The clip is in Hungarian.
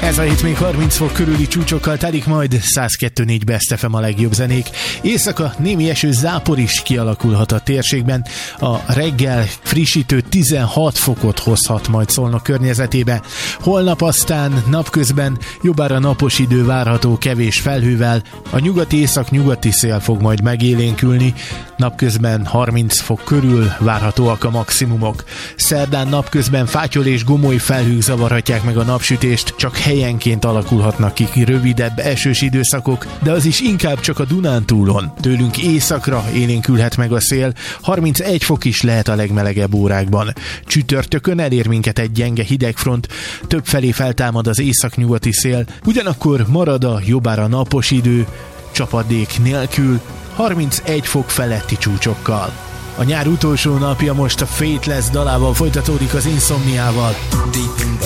Ez a hét még 30 fok körüli csúcsokkal telik, majd 102.4 Best FM a legjobb zenék. Éjszaka némi eső, zápor is kialakulhat a térségben. A reggel frissítő 16 fokot hozhat majd Szolnok környezetébe. Holnap aztán napközben jobbára napos idő várható kevés felhővel. A nyugati-észak-nyugati szél fog majd megélénkülni. Napközben 30 fok körül várhatóak a maximumok. Szerdán napközben fátyol és gomoly felhők zavarhatják meg a napsütést, csak helyenként alakulhatnak ki rövidebb esős időszakok, de az is inkább csak a Dunántúlon. Tőlünk északra élénkülhet meg a szél, 31 fok is lehet a legmelegebb órákban. Csütörtökön elér minket egy gyenge hidegfront, többfelé feltámad az északnyugati szél, ugyanakkor marad a jobbára napos idő, csapadék nélkül, 31 fok feletti csúcsokkal. A nyár utolsó napja most a Fateless dalával folytatódik az Insomniával. Deep in the